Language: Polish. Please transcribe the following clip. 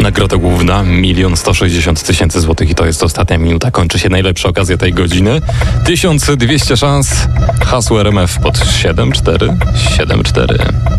nagroda główna 1 160 000 złotych i to jest ostatnia minuta. Kończy się najlepsza okazja tej godziny. 1200 szans. Hasło RMF pod 7474.